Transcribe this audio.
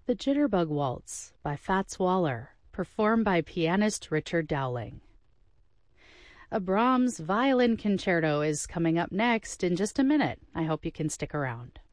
The Jitterbug Waltz by Fats Waller, performed by pianist Richard Dowling. A Brahms violin concerto is coming up next in just a minute. I hope you can stick around.